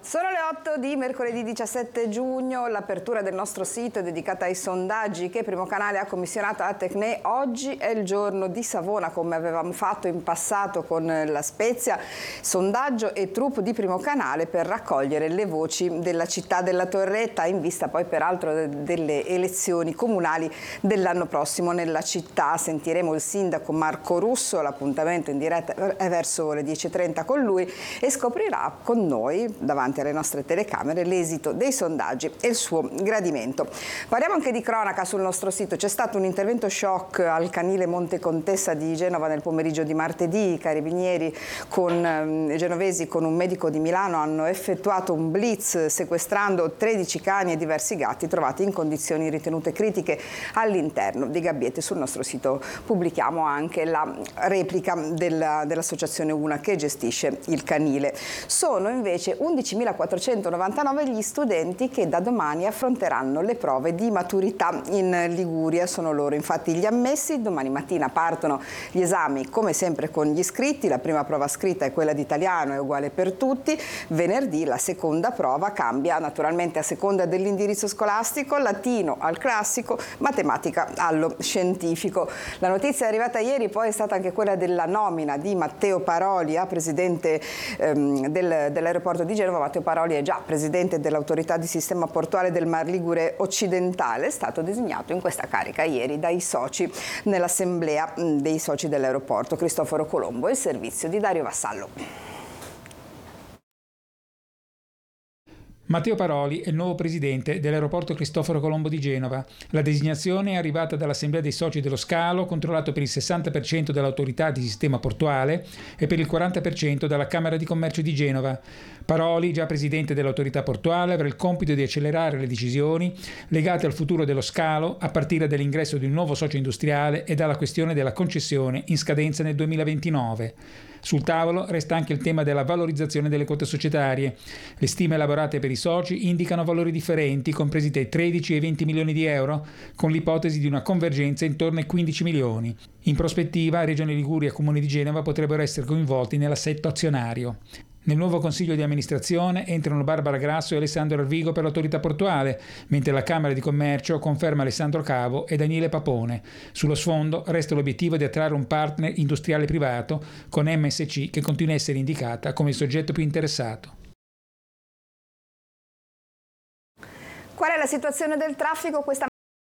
Sono le 8 di mercoledì 17 giugno, l'apertura del nostro sito è dedicata ai sondaggi che Primo Canale ha commissionato a Tecne. Oggi è il giorno di Savona, come avevamo fatto in passato con La Spezia, sondaggio e troupe di Primo Canale per raccogliere le voci della città della Torretta, in vista poi peraltro delle elezioni comunali dell'anno prossimo nella città. Sentiremo il sindaco Marco Russo, l'appuntamento in diretta è verso le 10:30 con lui e scoprirà con noi, davanti alle nostre telecamere, l'esito dei sondaggi e il suo gradimento. Parliamo anche di cronaca sul nostro sito. C'è stato un intervento shock al canile Monte Contessa di Genova nel pomeriggio di martedì. I carabinieri genovesi con un medico di Milano hanno effettuato un blitz sequestrando 13 cani e diversi gatti trovati in condizioni ritenute critiche all'interno di gabbiette. Sul nostro sito pubblichiamo anche la replica dell'associazione Una che gestisce il canile. Sono invece 11.499 gli studenti che da domani affronteranno le prove di maturità in Liguria. Sono loro infatti gli ammessi. Domani mattina partono gli esami come sempre con gli iscritti. La prima prova scritta è quella di italiano, è uguale per tutti. Venerdì la seconda prova cambia naturalmente a seconda dell'indirizzo scolastico, latino al classico, matematica allo scientifico. La notizia arrivata ieri poi è stata anche quella della nomina di Matteo Paroli a presidente dell'aeroporto di Genova. Matteo Paroli è già presidente dell'autorità di sistema portuale del Mar Ligure occidentale, è stato designato in questa carica ieri dai soci nell'assemblea dei soci dell'aeroporto Cristoforo Colombo e il servizio di Dario Vassallo. Matteo Paroli è il nuovo presidente dell'aeroporto Cristoforo Colombo di Genova. La designazione è arrivata dall'Assemblea dei soci dello Scalo, controllato per il 60% dall'autorità di sistema portuale e per il 40% dalla Camera di Commercio di Genova. Paroli, già presidente dell'autorità portuale, avrà il compito di accelerare le decisioni legate al futuro dello Scalo a partire dall'ingresso di un nuovo socio industriale e dalla questione della concessione in scadenza nel 2029. Sul tavolo resta anche il tema della valorizzazione delle quote societarie. Le stime elaborate per i soci indicano valori differenti, compresi tra i 13 e i 20 milioni di euro, con l'ipotesi di una convergenza intorno ai 15 milioni. In prospettiva, Regione Liguria e Comune di Genova potrebbero essere coinvolti nell'assetto azionario. Nel nuovo consiglio di amministrazione entrano Barbara Grasso e Alessandro Arvigo per l'autorità portuale, mentre la Camera di Commercio conferma Alessandro Cavo e Daniele Papone. Sullo sfondo resta l'obiettivo di attrarre un partner industriale privato con MSC, che continua a essere indicata come il soggetto più interessato. Qual è la situazione del traffico questa